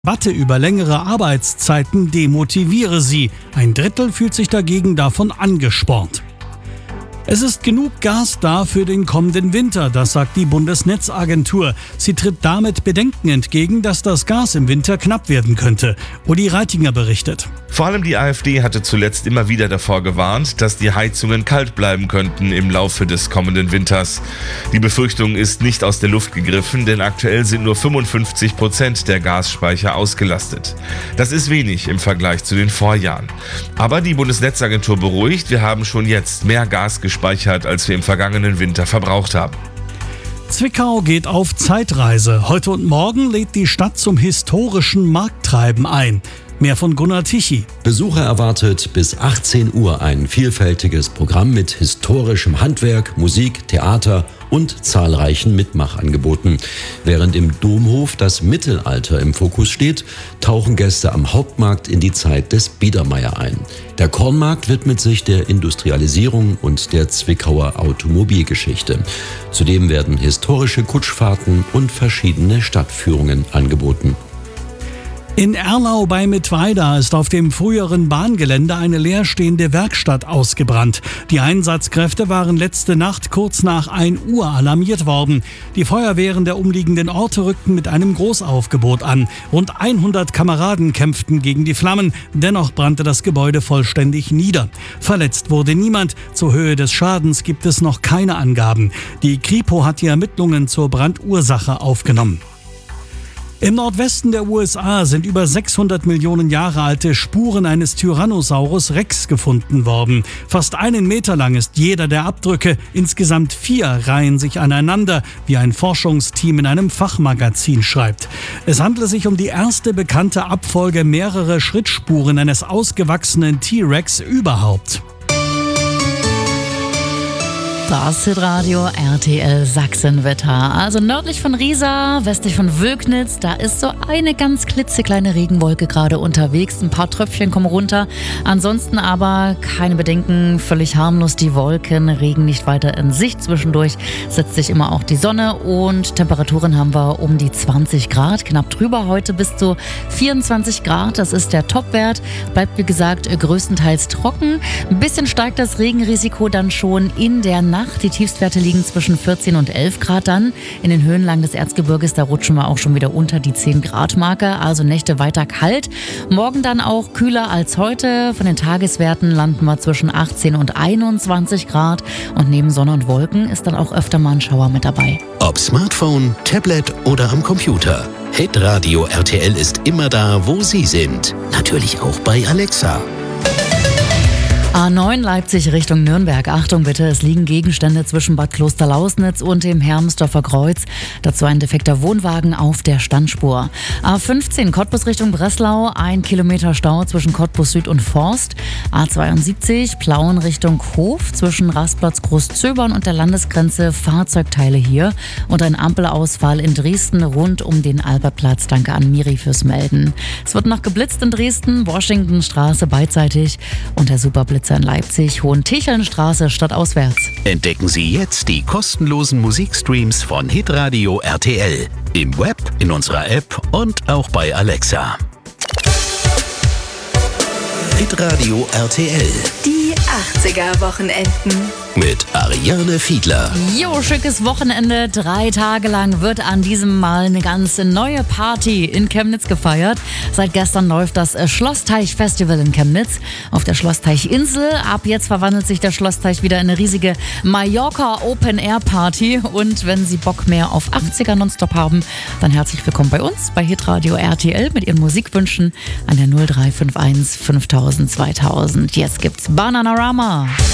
Debatte über längere Arbeitszeiten demotiviere sie. Ein Drittel fühlt sich dagegen davon angespornt. Es ist genug Gas da für den kommenden Winter, das sagt die Bundesnetzagentur. Sie tritt damit Bedenken entgegen, dass das Gas im Winter knapp werden könnte. Uli Reitinger berichtet. Vor allem die AfD hatte zuletzt immer wieder davor gewarnt, dass die Heizungen kalt bleiben könnten im Laufe des kommenden Winters. Die Befürchtung ist nicht aus der Luft gegriffen, denn aktuell sind nur 55% der Gasspeicher ausgelastet. Das ist wenig im Vergleich zu den Vorjahren. Aber die Bundesnetzagentur beruhigt, wir haben schon jetzt mehr Gas gespeichert, als wir im vergangenen Winter verbraucht haben. Zwickau geht auf Zeitreise. Heute und morgen lädt die Stadt zum historischen Markttreiben ein. Mehr von Gunnar Tichy. Besucher erwartet bis 18 Uhr ein vielfältiges Programm mit historischem Handwerk, Musik, Theater und zahlreichen Mitmachangeboten. Während im Domhof das Mittelalter im Fokus steht, tauchen Gäste am Hauptmarkt in die Zeit des Biedermeier ein. Der Kornmarkt widmet sich der Industrialisierung und der Zwickauer Automobilgeschichte. Zudem werden historische Kutschfahrten und verschiedene Stadtführungen angeboten. In Erlau bei Mittweida ist auf dem früheren Bahngelände eine leerstehende Werkstatt ausgebrannt. Die Einsatzkräfte waren letzte Nacht kurz nach 1 Uhr alarmiert worden. Die Feuerwehren der umliegenden Orte rückten mit einem Großaufgebot an. Rund 100 Kameraden kämpften gegen die Flammen. Dennoch brannte das Gebäude vollständig nieder. Verletzt wurde niemand. Zur Höhe des Schadens gibt es noch keine Angaben. Die Kripo hat die Ermittlungen zur Brandursache aufgenommen. Im Nordwesten der USA sind über 600 Millionen Jahre alte Spuren eines Tyrannosaurus Rex gefunden worden. Fast 1 Meter lang ist jeder der Abdrücke. Insgesamt 4 reihen sich aneinander, wie ein Forschungsteam in einem Fachmagazin schreibt. Es handelt sich um die erste bekannte Abfolge mehrerer Schrittspuren eines ausgewachsenen T-Rex überhaupt. Das Hitradio RTL Sachsenwetter. Also nördlich von Riesa, westlich von Wögnitz, da ist so eine ganz klitzekleine Regenwolke gerade unterwegs. Ein paar Tröpfchen kommen runter. Ansonsten aber keine Bedenken, völlig harmlos die Wolken, Regen nicht weiter in Sicht. Zwischendurch setzt sich immer auch die Sonne und Temperaturen haben wir um die 20 Grad, knapp drüber heute bis zu 24 Grad. Das ist der Topwert. Bleibt wie gesagt größtenteils trocken. Ein bisschen steigt das Regenrisiko dann schon in der Nacht. Die Tiefstwerte liegen zwischen 14 und 11 Grad dann. In den Höhenlagen des Erzgebirges, da rutschen wir auch schon wieder unter die 10-Grad-Marke. Also Nächte weiter kalt. Morgen dann auch kühler als heute. Von den Tageswerten landen wir zwischen 18 und 21 Grad. Und neben Sonne und Wolken ist dann auch öfter mal ein Schauer mit dabei. Ob Smartphone, Tablet oder am Computer. Hitradio RTL ist immer da, wo Sie sind. Natürlich auch bei Alexa. A9 Leipzig Richtung Nürnberg. Achtung bitte, es liegen Gegenstände zwischen Bad Klosterlausnitz und dem Hermsdorfer Kreuz. Dazu ein defekter Wohnwagen auf der Standspur. A15 Cottbus Richtung Breslau, 1 Kilometer Stau zwischen Cottbus Süd und Forst. A72 Plauen Richtung Hof zwischen Rastplatz Großzöbern und der Landesgrenze Fahrzeugteile hier. Und ein Ampelausfall in Dresden rund um den Albertplatz. Danke an Miri fürs Melden. Es wird noch geblitzt in Dresden, Washingtonstraße beidseitig und der Superblitzer in Leipzig, Hohentichelnstraße stadtauswärts. Entdecken Sie jetzt die kostenlosen Musikstreams von Hitradio RTL. Im Web, in unserer App und auch bei Alexa. Hitradio RTL. Die 80er-Wochenenden. Mit Ariane Fiedler. Jo, schickes Wochenende. 3 Tage lang wird an diesem Mal eine ganz neue Party in Chemnitz gefeiert. Seit gestern läuft das Schlossteich-Festival in Chemnitz auf der Schlossteichinsel. Ab jetzt verwandelt sich der Schlossteich wieder in eine riesige Mallorca-Open-Air-Party. Und wenn Sie Bock mehr auf 80er Nonstop haben, dann herzlich willkommen bei uns bei Hitradio RTL mit Ihren Musikwünschen an der 0351 5000 2000. Jetzt gibt's Bananarama.